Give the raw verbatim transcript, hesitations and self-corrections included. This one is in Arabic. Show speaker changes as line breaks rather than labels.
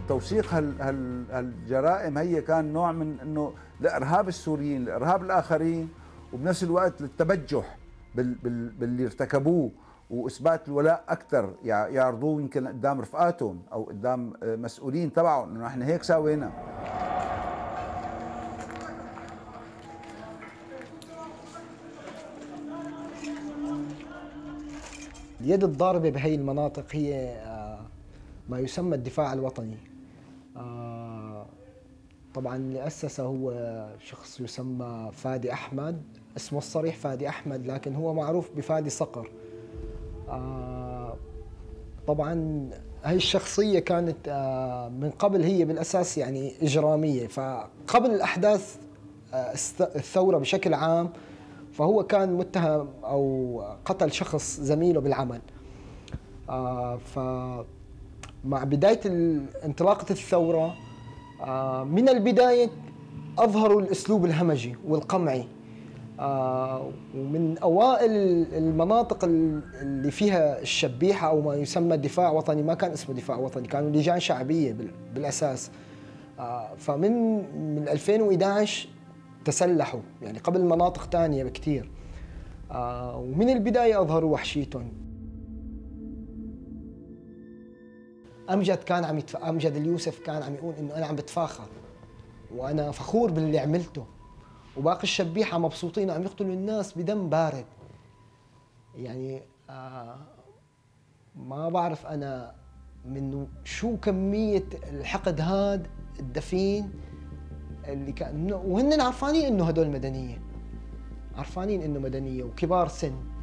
توثيق هال هال هالجرائم هي كان نوع من انه لارهاب السوريين، لارهاب الاخرين، وبنفس الوقت للتبجح بال بال باللي ارتكبوه، واثبات الولاء اكثر، يعرضوه يمكن قدام رفقاتهم او قدام مسؤولين تبعهم انه احنا هيك سوينا.
اليد الضاربة بهي المناطق هي ما يسمى الدفاع الوطني. طبعا اللي أسسه هو شخص يسمى فادي أحمد، اسمه الصريح فادي أحمد، لكن هو معروف بفادي صقر. طبعا هاي الشخصية كانت من قبل هي بالأساس يعني إجرامية، فقبل الأحداث الثورة بشكل عام فهو كان متهم أو قتل شخص زميله بالعمل. فمع بداية انطلاقة الثورة من البداية أظهروا الأسلوب الهمجي والقمعي، ومن أوائل المناطق اللي فيها الشبيحة أو ما يسمى دفاع وطني، ما كان اسمه دفاع وطني، كانوا لجان شعبية بالأساس. فمن من ألفين وإحدى عشر تسلحوا يعني قبل مناطق تانية بكتير، ومن البداية أظهروا وحشيتهم. أمجد كان عم يتف... أمجد اليوسف كان عم يقول إنه أنا عم بتفاخر وأنا فخور باللي عملته، وباقي الشبيحة مبسوطين عم يقتلوا الناس بدم بارد. يعني آه ما بعرف أنا من شو كمية الحقد هاد الدفين اللي كان، وهن عارفانين إنه هدول مدنية، عارفانين إنه مدنية وكبار سن.